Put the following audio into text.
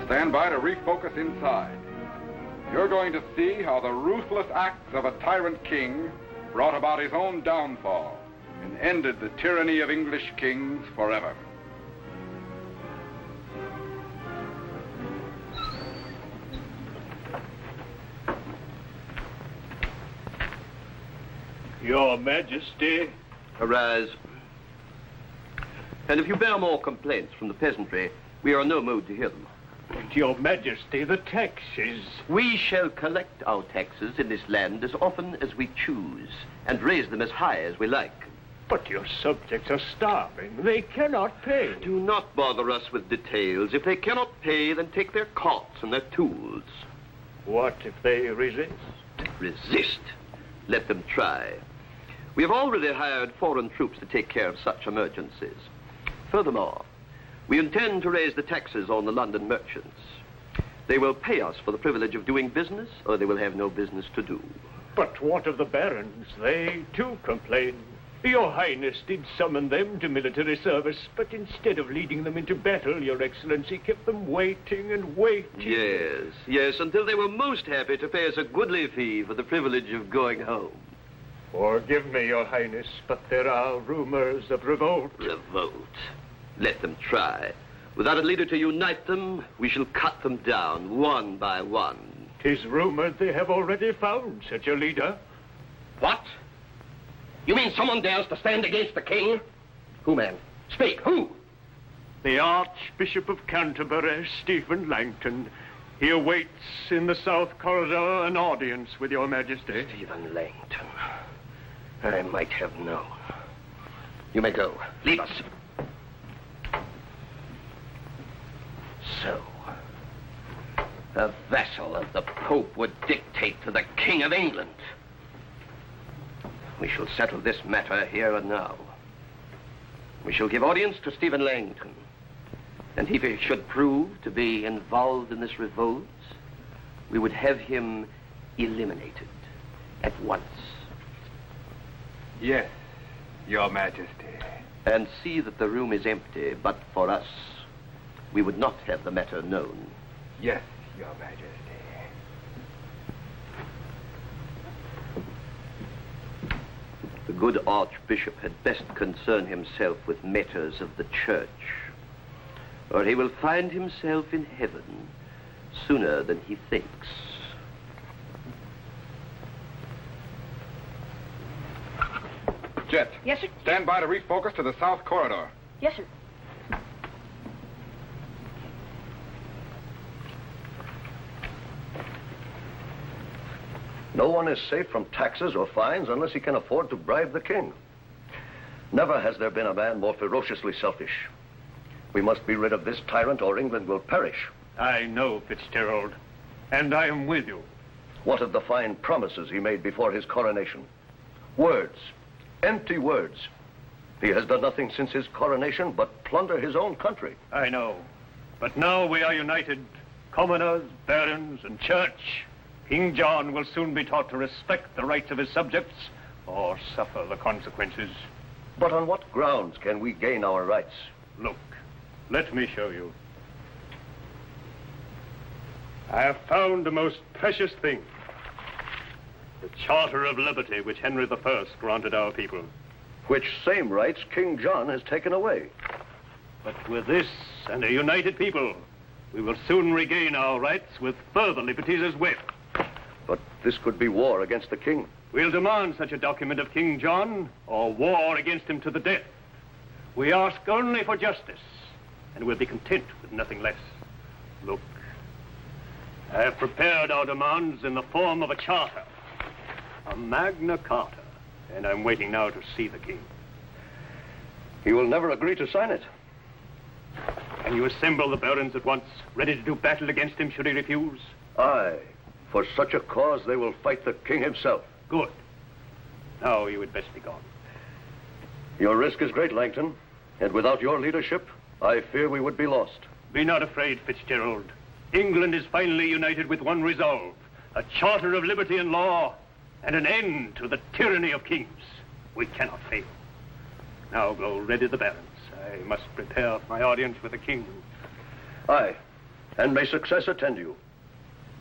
Stand by to refocus inside. You're going to see how the ruthless acts of a tyrant king brought about his own downfall and ended the tyranny of English kings forever. Your Majesty. Arise. And if you bear more complaints from the peasantry, we are in no mood to hear them. But Your Majesty, the taxes. We shall collect our taxes in this land as often as we choose, and raise them as high as we like. But your subjects are starving. They cannot pay. Do not bother us with details. If they cannot pay, then take their cots and their tools. What if they resist? Resist? Let them try. We have already hired foreign troops to take care of such emergencies. Furthermore, we intend to raise the taxes on the London merchants. They will pay us for the privilege of doing business, or they will have no business to do. But what of the barons? They, too, complain. Your Highness did summon them to military service, but instead of leading them into battle, Your Excellency kept them waiting and waiting. Yes, until they were most happy to pay us a goodly fee for the privilege of going home. Forgive me, Your Highness, but there are rumors of revolt. Revolt? Let them try. Without a leader to unite them, we shall cut them down one by one. 'Tis rumored they have already found such a leader. What? You mean someone dares to stand against the king? Who, man? Speak, who? The Archbishop of Canterbury, Stephen Langton. He awaits in the South Corridor an audience with Your Majesty. Stephen Langton. I might have known. You may go. Leave us. So, a vassal of the Pope would dictate to the King of England. We shall settle this matter here and now. We shall give audience to Stephen Langton. And if he should prove to be involved in this revolt, we would have him eliminated at once. Yes, Your Majesty. And see that the room is empty, but for us, we would not have the matter known. Yes, Your Majesty. The good Archbishop had best concern himself with matters of the church, or he will find himself in heaven sooner than he thinks. Jet. Yes, sir. Stand by to refocus to the South Corridor. Yes, sir. No one is safe from taxes or fines unless he can afford to bribe the king. Never has there been a man more ferociously selfish. We must be rid of this tyrant or England will perish. I know, Fitzgerald, and I am with you. What of the fine promises he made before his coronation? Words, empty words. He has done nothing since his coronation but plunder his own country. I know, but now we are united, commoners, barons, and church. King John will soon be taught to respect the rights of his subjects or suffer the consequences. But on what grounds can we gain our rights? Look, let me show you. I have found a most precious thing. The Charter of Liberty which Henry I granted our people. Which same rights King John has taken away. But with this and a united people, we will soon regain our rights with further liberties as well. But this could be war against the king. We'll demand such a document of King John, or war against him to the death. We ask only for justice, and we'll be content with nothing less. Look, I have prepared our demands in the form of a charter, a Magna Carta, and I'm waiting now to see the king. He will never agree to sign it. Can you assemble the barons at once, ready to do battle against him should he refuse? Aye. For such a cause, they will fight the king himself. Good. Now you had best be gone. Your risk is great, Langton. And without your leadership, I fear we would be lost. Be not afraid, Fitzgerald. England is finally united with one resolve. A charter of liberty and law, and an end to the tyranny of kings. We cannot fail. Now go ready the barons. I must prepare my audience with the king. Aye. And may success attend you.